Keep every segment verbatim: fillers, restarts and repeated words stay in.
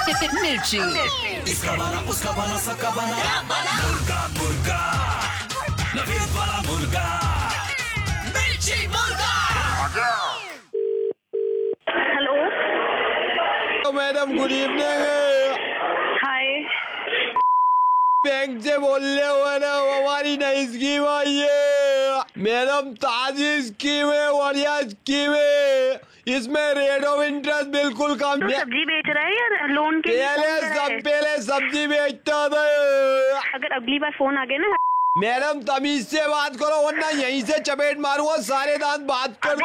मिर्ची। इसका बना उसका बना सबका बना मुर्गा मुर्गा नवीद वाला मुर्गा मिर्ची मुर्गा। Hello madam good evening. हाय। बैंक से बोल रहे हो ना, हमारी नई स्कीम आई है मैडम, ताजी स्कीम है, बढ़िया स्कीम है। इसमें रेट ऑफ इंटरेस्ट बिल्कुल कम। तो सब्जी बेच रहा है या लोन के लिए पहले फोन कर रहा सब है? पहले सब्जी बेचता था। अगर अगली बार फोन आ गया ना मैडम तमीज से बात करो वरना यहीं से चपेट मारूंगा, सारे दांत बात कर।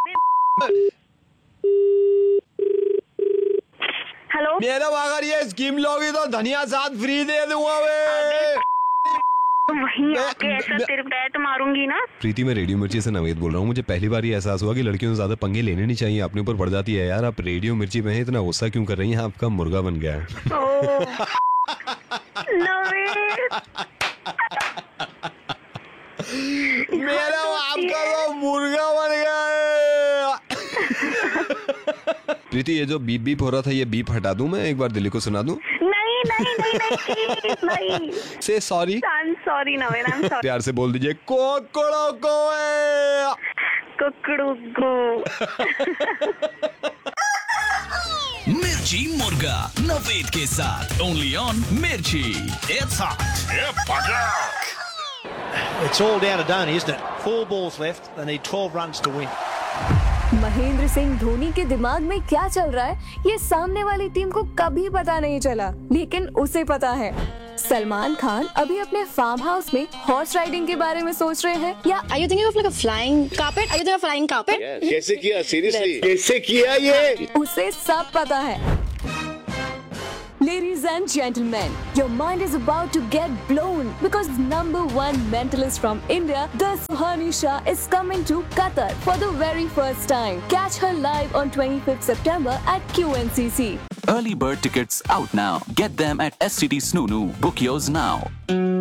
हेलो मैडम अगर ये स्कीम लोगी तो धनिया साथ फ्री दे दूंगा वे। वहीं आके ऐसा तेरे पैर मारूंगी ना। प्रीति, मैं रेडियो मिर्ची से नवेद बोल रहा हूँ। मुझे पहली बार ये एहसास हुआ कि लड़कियों से ज्यादा पंगे लेने नहीं चाहिए, अपने ऊपर पड़ जाती है यार। आप रेडियो मिर्ची में हैं, इतना गुस्सा क्यों कर रही हैं? आपका मुर्गा बन गया है। नवेद मेरा आपका तो मुर्गा बन गया है। प्रीति, ये जो बीप बीप हो रहा था, ये बीप हटा दूं मैं? एक बार दिल्ली को सुना दूं? नहीं नहीं नहीं नहीं नहीं से sorry. I am sorry Naved, I am sorry. प्यार से बोल दीजिए कोकड़ो को है। कुकड़ू को। मिर्ची मुर्गा नवेद के साथ ओनली ऑन मिर्ची। It's hot. It's all down to Dhoni, isn't it? Four balls left. They need twelve runs to win. Mahendra Singh Dhoni के दिमाग में क्या चल रहा है, ये सामने वाली टीम को कभी पता नहीं चला, लेकिन उसे पता है। सलमान खान अभी अपने फार्म हाउस में हॉर्स राइडिंग के बारे में सोच रहे हैं। या Are you thinking of like a flying carpet? Are you thinking of flying carpet? कैसे किया? सीरियसली कैसे किया ये? उसे सब पता है। Ladies and gentlemen, your mind is about to get blown because number one mentalist from India, the Suhani Shah, is coming to Qatar for the very first time. Catch her live on twenty-fifth September at Q N C C. Early bird tickets out now. Get them at S C T Snoo. Book yours now.